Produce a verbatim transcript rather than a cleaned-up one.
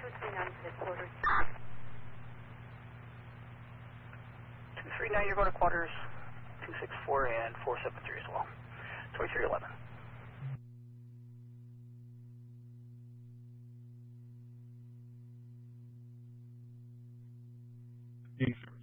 two three nine to quarters. two three nine, you're going to quarters. two six four and four seven three as well. twenty-three eleven. Thanks.